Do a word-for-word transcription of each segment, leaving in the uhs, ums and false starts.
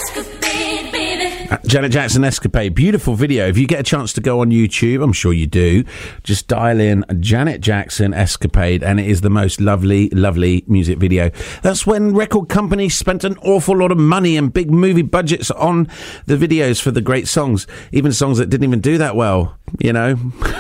Escapade, baby. Uh, Janet Jackson, Escapade. Beautiful video. If you get a chance to go on YouTube, I'm sure you do, just dial in Janet Jackson, Escapade, and it is the most lovely, lovely music video. That's when record companies spent an awful lot of money and big movie budgets on the videos for the great songs, even songs that didn't even do that well, you know.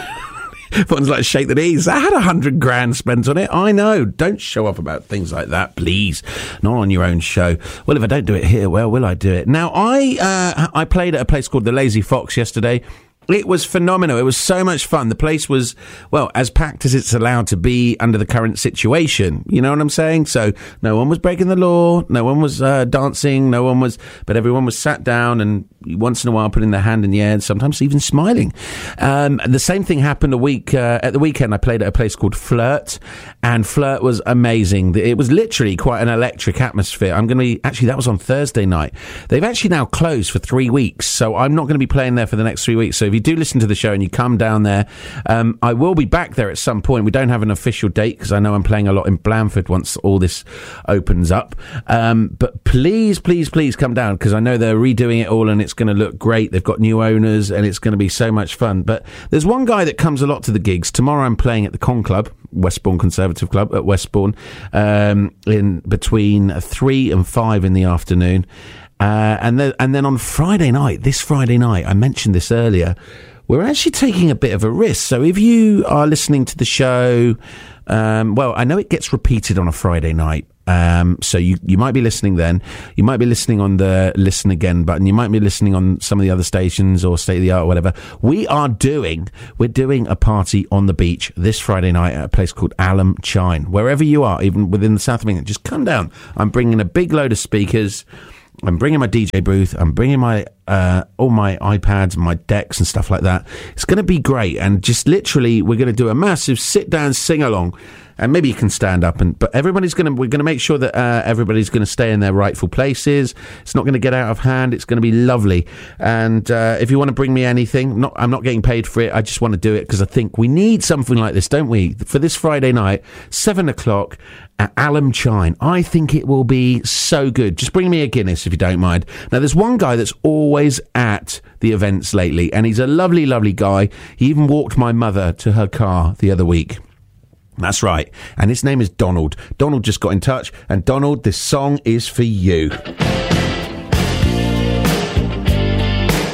Ones like Shake the Knees, I had a hundred grand spent on it. I know. Don't show off about things like that, please. Not on your own show. Well, if I don't do it here, well, will I do it? Now, I uh, I played at a place called the Lazy Fox yesterday. It was phenomenal. It was so much fun. The place was, well, as packed as it's allowed to be under the current situation. You know what I'm saying? So no one was breaking the law. No one was uh, dancing. No one was, but everyone was sat down and once in a while putting their hand in the air and sometimes even smiling. Um, the same thing happened a week, uh, at the weekend. I played at a place called Flirt, and Flirt was amazing. It was literally quite an electric atmosphere. I'm going to be, actually, that was on Thursday night. They've actually now closed for three weeks. So I'm not going to be playing there for the next three weeks. So if you do listen to the show and you come down there, um, I will be back there at some point. We don't have an official date because I know I'm playing a lot in Blandford once all this opens up. Um, but please, please, please come down because I know they're redoing it all and it's going to look great. They've got new owners and it's going to be so much fun. But there's one guy that comes a lot to the gigs. Tomorrow I'm playing at the Con Club, Westbourne Conservative Club at Westbourne, um, in between three and five in the afternoon. Uh, and then, and then on Friday night, this Friday night, I mentioned this earlier, we're actually taking a bit of a risk. So if you are listening to the show, um, well, I know it gets repeated on a Friday night. Um, so you, you might be listening then. You might be listening on the listen again button. You might be listening on some of the other stations or State of the Art or whatever. We are doing, we're doing a party on the beach this Friday night at a place called Alum Chine. Wherever you are, even within the south of England, just come down. I'm bringing a big load of speakers. I'm bringing my D J booth. I'm bringing my uh, all my iPads, my decks and stuff like that. It's going to be great. And just literally, we're going to do a massive sit-down sing-along. And maybe you can stand up, and but everybody's going to. We're going to make sure that uh, everybody's going to stay in their rightful places. It's not going to get out of hand. It's going to be lovely. And uh, if you want to bring me anything, not I'm not getting paid for it. I just want to do it because I think we need something like this, don't we? For this Friday night, seven o'clock at Alum Chine. I think it will be so good. Just bring me a Guinness if you don't mind. Now, there's one guy that's always at the events lately, and he's a lovely, lovely guy. He even walked my mother to her car the other week. That's right. And his name is Donald. Donald just got in touch. And Donald, this song is for you.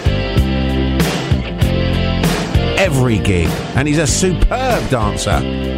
Every gig. And he's a superb dancer.